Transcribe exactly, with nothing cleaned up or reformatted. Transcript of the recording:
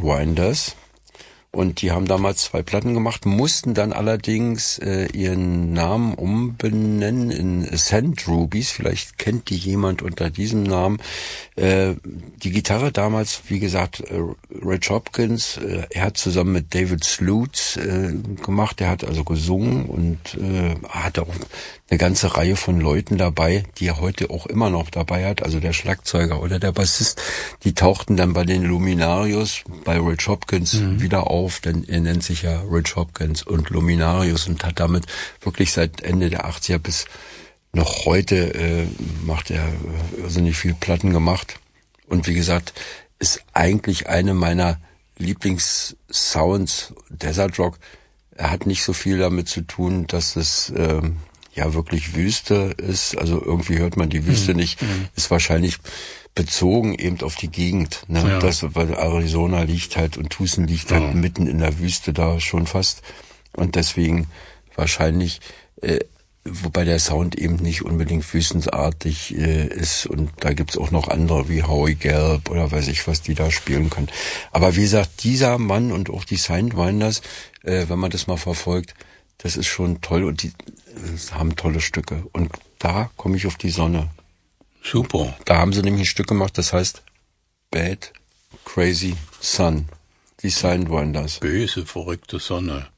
Sidewinders. Und die haben damals zwei Platten gemacht, mussten dann allerdings äh, ihren Namen umbenennen in Sand Rubies. Vielleicht kennt die jemand unter diesem Namen. Äh, die Gitarre damals, wie gesagt, äh, Rich Hopkins, äh, er hat zusammen mit David Slutz äh, gemacht. Er hat also gesungen und äh, hatte auch eine ganze Reihe von Leuten dabei, die er heute auch immer noch dabei hat. Also der Schlagzeuger oder der Bassist, die tauchten dann bei den Luminarius, bei Rich Hopkins mhm. wieder auf. Denn er nennt sich ja Rich Hopkins und Luminarius und hat damit wirklich seit Ende der achtziger bis noch heute äh, macht er also nicht viel Platten gemacht. Und wie gesagt, ist eigentlich eine meiner Lieblingssounds, Desert Rock. Er hat nicht so viel damit zu tun, dass es äh, ja wirklich Wüste ist. Also irgendwie hört man die Wüste mhm. nicht. Mhm. Ist wahrscheinlich bezogen eben auf die Gegend, ne? Ja. Das, weil Arizona liegt halt und Tucson liegt halt ja. mitten in der Wüste da schon fast. Und deswegen wahrscheinlich, äh, wobei der Sound eben nicht unbedingt wüstensartig äh, ist. Und da gibt's auch noch andere wie Howie Gelb oder weiß ich was, die da spielen können. Aber wie gesagt, dieser Mann und auch die Sidewinders, äh, wenn man das mal verfolgt, das ist schon toll und die äh, haben tolle Stücke. Und da komme ich auf die Sonne. Super. Da haben sie nämlich ein Stück gemacht, das heißt Bad Crazy Sun. Die Sidewinders. Böse, verrückte Sonne.